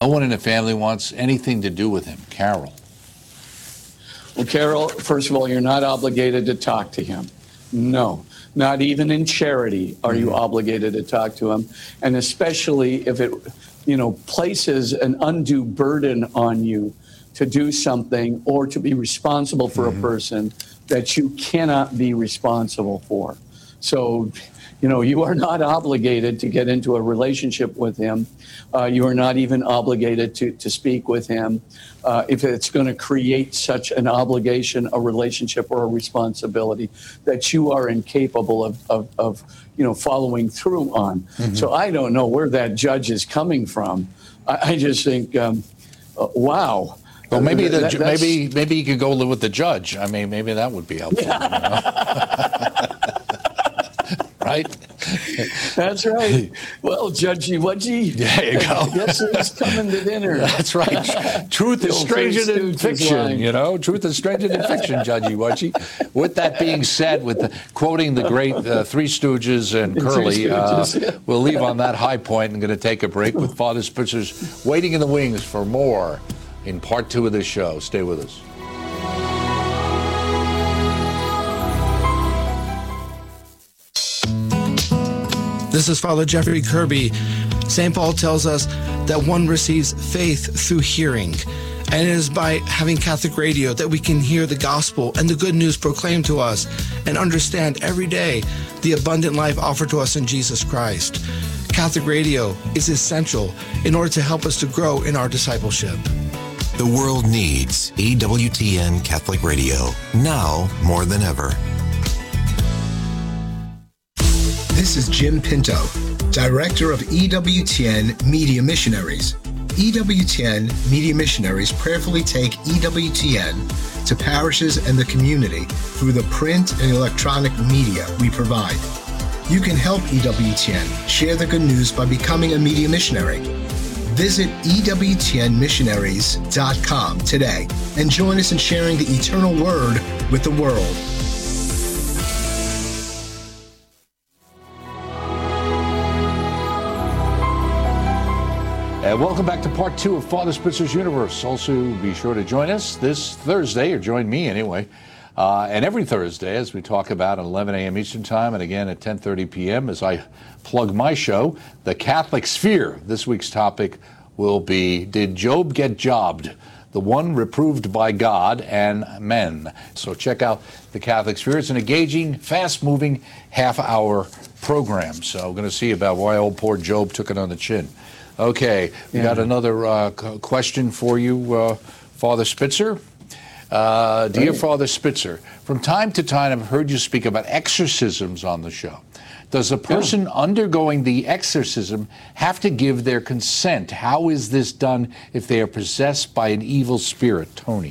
No one in the family wants anything to do with him. Carol. Well, Carol, first of all, you're not obligated to talk to him. No, not even in charity are you obligated to talk to him. And especially if it, places an undue burden on you to do something or to be responsible for a person that you cannot be responsible for. So, you are not obligated to get into a relationship with him. You are not even obligated to speak with him. If it's going to create such an obligation, a relationship, or a responsibility that you are incapable of following through on. So I don't know where that judge is coming from. I just think, wow. Well, maybe you could go live with the judge. I mean, maybe that would be helpful. Right? That's right. Well, Judgy Wudgy. There you go. Guess who's coming to dinner? That's right. Truth is stranger than fiction, Truth is stranger than fiction, Judgy Wudgy. With that being said, quoting the great Three Stooges and Curly, we'll leave on that high point and going to take a break with Father Spitzer's waiting in the wings for more in part 2 of this show. Stay with us. This is Father Jeffrey Kirby. St. Paul tells us that one receives faith through hearing. And it is by having Catholic radio that we can hear the gospel and the good news proclaimed to us and understand every day the abundant life offered to us in Jesus Christ. Catholic radio is essential in order to help us to grow in our discipleship. The world needs EWTN Catholic Radio, now more than ever. This is Jim Pinto, Director of EWTN Media Missionaries. EWTN Media Missionaries prayerfully take EWTN to parishes and the community through the print and electronic media we provide. You can help EWTN share the good news by becoming a media missionary. Visit EWTNmissionaries.com today and join us in sharing the eternal word with the world. And welcome back to part 2 of Father Spitzer's Universe. Also, be sure to join us this Thursday, or join me anyway, and every Thursday as we talk about at 11 a.m. Eastern Time and again at 10:30 p.m. as I plug my show, The Catholic Sphere. This week's topic will be, did Job get jobbed? The one reproved by God and men. So check out The Catholic Sphere. It's an engaging, fast-moving half-hour program. So we're going to see about why old poor Job took it on the chin. Okay, we got another question for you, Father Spitzer. Dear Father Spitzer, from time to time I've heard you speak about exorcisms on the show. Does a person undergoing the exorcism have to give their consent? How is this done if they are possessed by an evil spirit? Tony.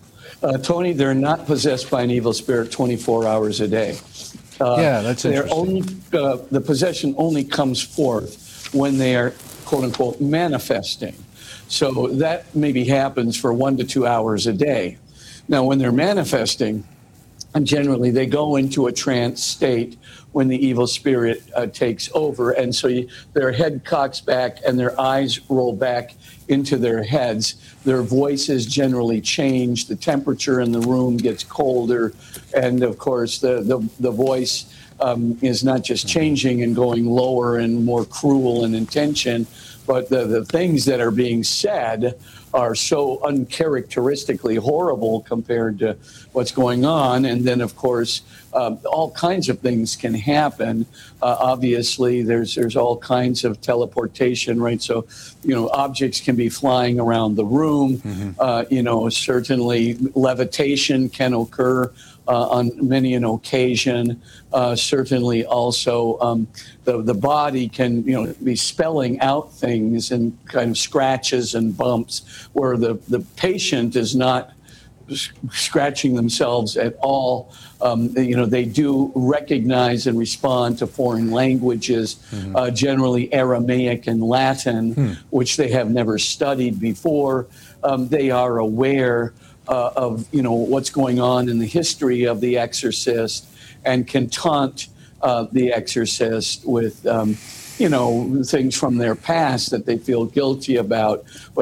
Tony, they're not possessed by an evil spirit 24 hours a day. That's interesting. The possession only comes forth when they are, quote unquote, manifesting. So that maybe happens for 1 to 2 hours a day. Now, when they're manifesting, and generally they go into a trance state when the evil spirit takes over. And so their head cocks back and their eyes roll back into their heads. Their voices generally change. The temperature in the room gets colder. And of course, the voice is not just changing and going lower and more cruel in intention, but the things that are being said are so uncharacteristically horrible compared to what's going on. And then, of course, all kinds of things can happen. Obviously, there's all kinds of teleportation, right? So, objects can be flying around the room. Certainly levitation can occur on many an occasion. Certainly also the body can be spelling out things and kind of scratches and bumps where the patient is not scratching themselves at all. They do recognize and respond to foreign languages, generally Aramaic and Latin, which they have never studied before. They are aware of what's going on in the history of the exorcist and can taunt the exorcist with things from their past that they feel guilty about.